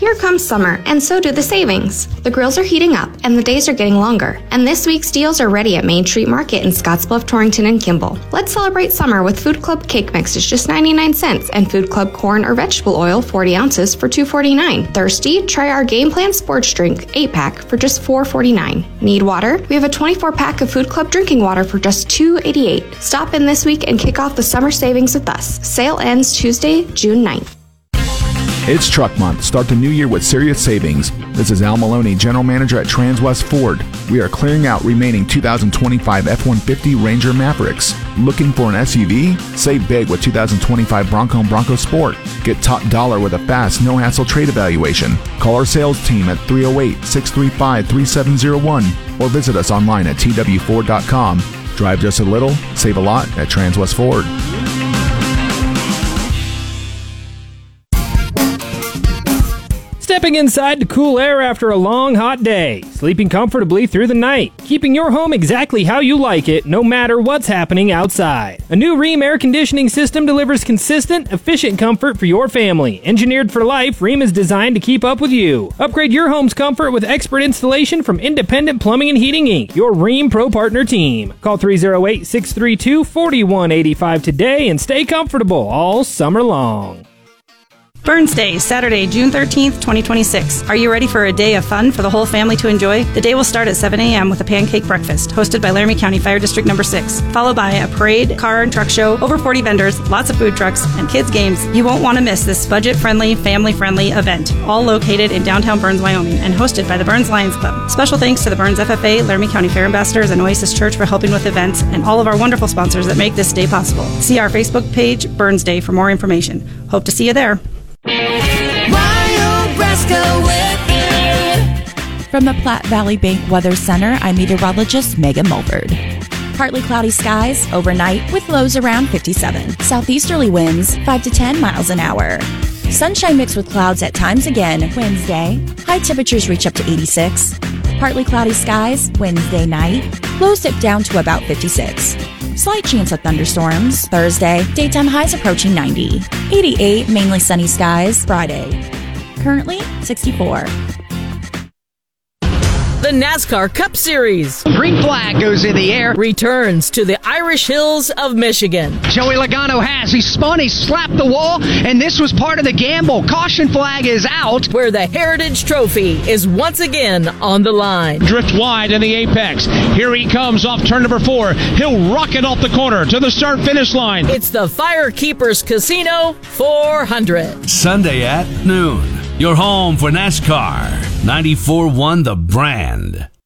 Here comes summer, and so do the savings. The grills are heating up, and the days are getting longer. And this week's deals are ready at Main Street Market in Scottsbluff, Torrington, and Kimball. Let's celebrate summer with Food Club cake mixes, just 99 cents, and Food Club corn or vegetable oil, 40 ounces, for $2.49. Thirsty? Try our Game Plan sports drink, 8-pack, for just $4.49. Need water? We have a 24-pack of Food Club drinking water for just $2.88. Stop in this week and kick off the summer savings with us. Sale ends Tuesday, June 9th. It's Truck Month. Start the new year with serious savings. This is Al Maloney, General Manager at Transwest Ford. We are clearing out remaining 2025 F-150 Ranger Mavericks. Looking for an SUV? Save big with 2025 Bronco and Bronco Sport. Get top dollar with a fast, no-hassle trade evaluation. Call our sales team at 308-635-3701 or visit us online at twford.com. Drive just a little, save a lot at Transwest Ford. Stepping inside to cool air after a long, hot day. Sleeping comfortably through the night. Keeping your home exactly how you like it, no matter what's happening outside. A new Rheem air conditioning system delivers consistent, efficient comfort for your family. Engineered for life, Rheem is designed to keep up with you. Upgrade your home's comfort with expert installation from Independent Plumbing and Heating Inc., your Rheem Pro Partner team. Call 308-632-4185 today and stay comfortable all summer long. Burns Day, Saturday, June 13th, 2026. Are you ready for a day of fun for the whole family to enjoy? The day will start at 7 a.m. with a pancake breakfast, hosted by Laramie County Fire District Number 6, followed by a parade, car and truck show, over 40 vendors, lots of food trucks, and kids' games. You won't want to miss this budget-friendly, family-friendly event, all located in downtown Burns, Wyoming, and hosted by the Burns Lions Club. Special thanks to the Burns FFA, Laramie County Fair Ambassadors, and Oasis Church for helping with events, and all of our wonderful sponsors that make this day possible. See our Facebook page, Burns Day, for more information. Hope to see you there. From the Platte Valley Bank Weather Center, I'm meteorologist Megan Mulford. Partly cloudy skies overnight with lows around 57. Southeasterly winds 5 to 10 miles an hour. Sunshine mixed with clouds at times again Wednesday. High temperatures reach up to 86. Partly cloudy skies Wednesday night. Lows dip down to about 56. Slight chance of thunderstorms Thursday. Daytime highs approaching 90. 88 mainly sunny skies Friday. Currently 64. The NASCAR Cup Series. Green flag goes in the air. Returns to the Irish Hills of Michigan. Joey Logano has. He spun, he slapped the wall, and this was part of the gamble. Caution flag is out. Where the Heritage Trophy is once again on the line. Drift wide in the apex. Here he comes off turn number 4. He'll rocket off the corner to the start-finish line. It's the Firekeepers Casino 400. Sunday at noon. Your home for NASCAR. 94.1 The Brand.